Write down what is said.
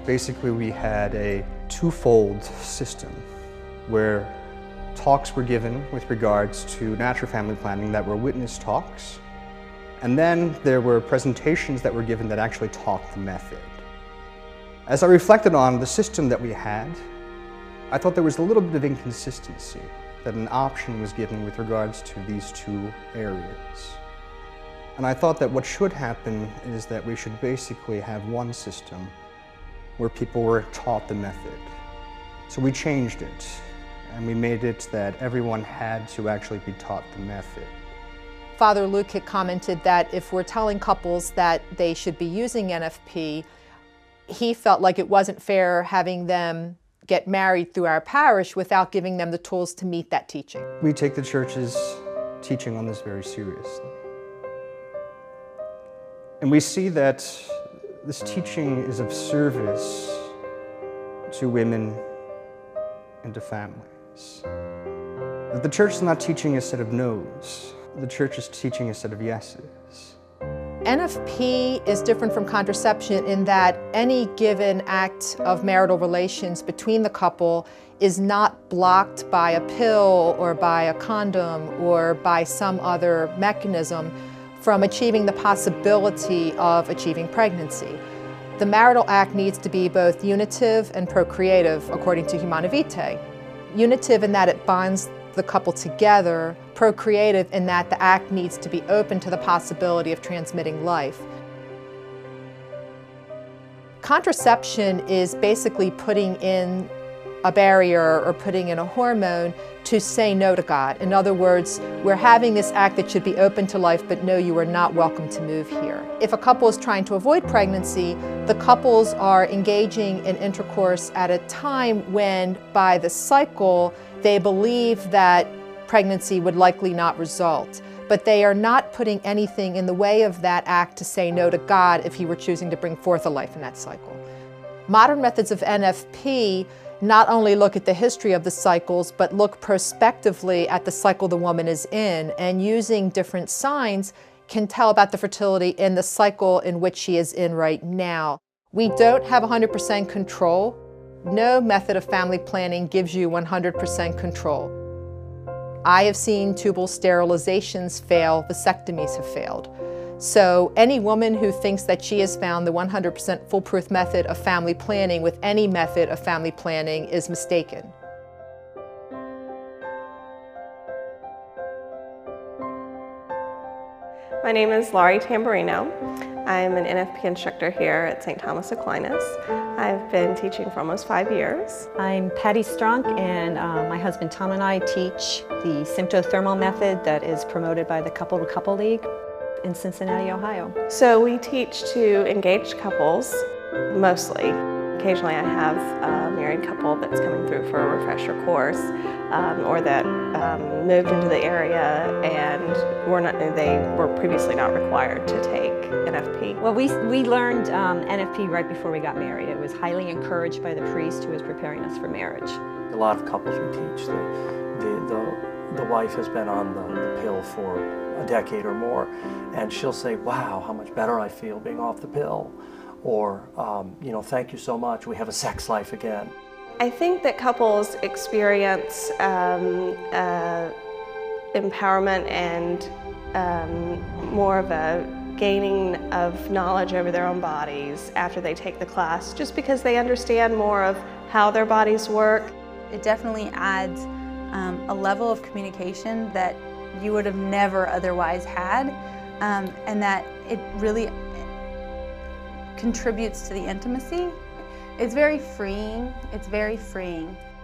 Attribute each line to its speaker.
Speaker 1: Basically, we had a twofold system where talks were given with regards to natural family planning that were witness talks, and then there were presentations that were given that actually taught the method. As I reflected on the system that we had, I thought there was a little bit of inconsistency, that an option was given with regards to these two areas. And I thought that what should happen is that we should basically have one system where people were taught the method. So we changed it, and we made it that everyone had to actually be taught the method.
Speaker 2: Father Luke had commented that if we're telling couples that they should be using NFP, he felt like it wasn't fair having them get married through our parish without giving them the tools to meet that teaching.
Speaker 1: We take the church's teaching on this very seriously. And we see that this teaching is of service to women and to families. That the church is not teaching a set of no's, the church is teaching a set of yeses.
Speaker 2: NFP is different from contraception in that any given act of marital relations between the couple is not blocked by a pill or by a condom or by some other mechanism from achieving the possibility of achieving pregnancy. The marital act needs to be both unitive and procreative according to Humanae Vitae. Unitive in that it binds the couple together, procreative in that the act needs to be open to the possibility of transmitting life. Contraception is basically putting in a barrier or putting in a hormone to say no to God. In other words, we're having this act that should be open to life, but no, you are not welcome to move here. If a couple is trying to avoid pregnancy, the couples are engaging in intercourse at a time when, by the cycle, they believe that pregnancy would likely not result. But they are not putting anything in the way of that act to say no to God if He were choosing to bring forth a life in that cycle. Modern methods of NFP not only look at the history of the cycles, but look prospectively at the cycle the woman is in, and using different signs can tell about the fertility in the cycle in which she is in right now. We don't have 100% control. No method of family planning gives you 100% control. I have seen tubal sterilizations fail, vasectomies have failed. So any woman who thinks that she has found the 100% foolproof method of family planning with any method of family planning is mistaken.
Speaker 3: My name is Laurie Tamburino. I'm an NFP instructor here at St. Thomas Aquinas. I've been teaching for almost 5 years.
Speaker 4: I'm Patty Strunk, and my husband Tom and I teach the symptothermal method that is promoted by the Couple to Couple League in Cincinnati, Ohio.
Speaker 3: So we teach to engaged couples, mostly. Occasionally I have a married couple that's coming through for a refresher course, or that moved into the area and they were previously not required to take NFP.
Speaker 4: Well, we learned NFP right before we got married. It was highly encouraged by the priest who was preparing us for marriage.
Speaker 5: A lot of couples we teach, the wife has been on the pill for a decade or more, and she'll say, wow, how much better I feel being off the pill. Or, you know, thank you so much, we have a sex life again.
Speaker 3: I think that couples experience empowerment and more of a gaining of knowledge over their own bodies after they take the class, just because they understand more of how their bodies work.
Speaker 6: It definitely adds a level of communication that you would have never otherwise had, and that it really contributes to the intimacy. It's very freeing. It's very freeing.